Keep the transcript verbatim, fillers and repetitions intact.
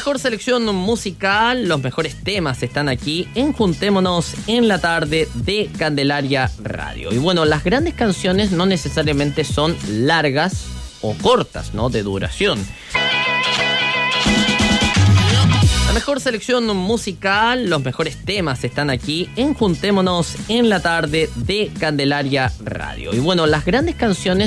mejor selección musical, los mejores temas están aquí en Juntémonos en la tarde de Candelaria Radio. Y bueno, las grandes canciones no necesariamente son largas o cortas, ¿no? De duración. La mejor selección musical, los mejores temas están aquí en Juntémonos en la tarde de Candelaria Radio. Y bueno, las grandes canciones